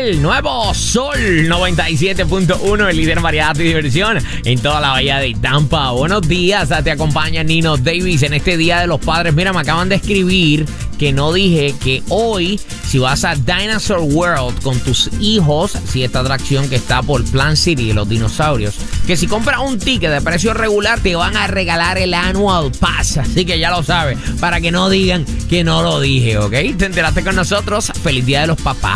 el nuevo Sol 97.1, el líder variedad y diversión en toda la bahía de Tampa. Buenos días, te acompaña Nino Davis en este Día de los Padres. Mira, me acaban de escribir que no dije que hoy, si vas a Dinosaur World con tus hijos, si esta atracción que está por Plant City de los dinosaurios, que si compras un ticket de precio regular te van a regalar el Annual Pass. Así que ya lo sabes, para que no digan que no lo dije, ¿ok? Te enteraste con nosotros. Feliz Día de los Papás.